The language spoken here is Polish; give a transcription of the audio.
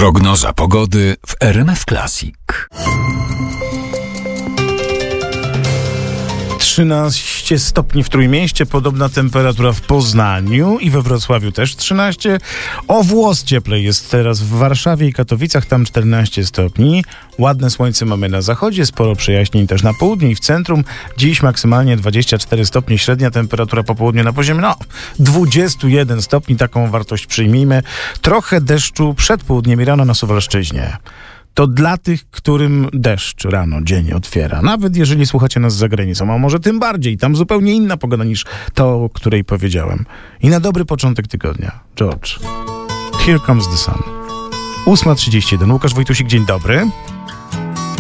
Prognoza pogody w RMF Classic. 13 stopni w Trójmieście, podobna temperatura w Poznaniu i we Wrocławiu też 13. O włos cieplej jest teraz w Warszawie i Katowicach, tam 14 stopni. Ładne słońce mamy na zachodzie, sporo przejaśnień też na południu i w centrum. Dziś maksymalnie 24 stopnie, średnia temperatura po południu na poziomie 21 stopni, taką wartość przyjmijmy. Trochę deszczu przed południem i rano na Suwalszczyźnie. To dla tych, którym deszcz rano, dzień otwiera. Nawet jeżeli słuchacie nas za granicą, a może tym bardziej. Tam zupełnie inna pogoda niż to, o której powiedziałem. I na dobry początek tygodnia. George. Here comes the sun. 8:31. Łukasz Wojtusik, dzień dobry.